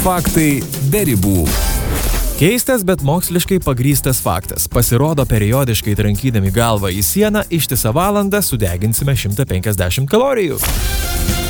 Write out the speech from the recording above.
Faktai be ribų. Keistas, bet moksliškai pagrįstas faktas. Pasirodo, periodiškai trankydami galvą į sieną ištisą valandą sudeginsime 150 kalorijų.